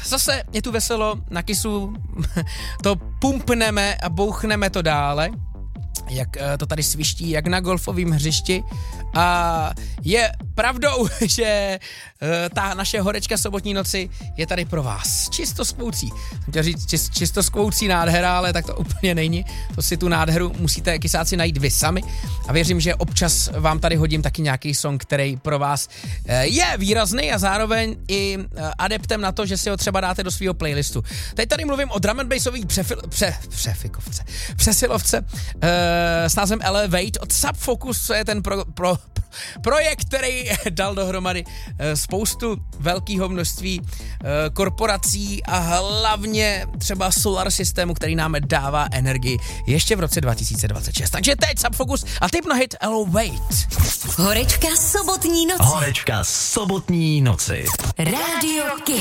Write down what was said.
zase je tu veselo, na Kissu to pumpneme a bouchneme to dále, jak to tady sviští, jak na golfovém hřišti. A je pravdou, že ta naše horečka sobotní noci je tady pro vás. Čisto skvoucí. Jsem chtěl říct čisto skvoucí nádhera, ale tak to úplně není. To si tu nádheru musíte, kysáci, najít vy sami. A věřím, že občas vám tady hodím taky nějaký song, který pro vás je výrazný a zároveň i adeptem na to, že si ho třeba dáte do svého playlistu. Teď tady mluvím o drum and bassový přesilovce s názvem Elevate od Subfocus, co je ten projekt, který dal dohromady spoustu velkého množství korporací a hlavně třeba solar systému, který nám dává energii ještě v roce 2026. Takže teď Subfocus a tip na hit Elevate. Horečka sobotní noci. Horečka sobotní noci. Rádio Kiss.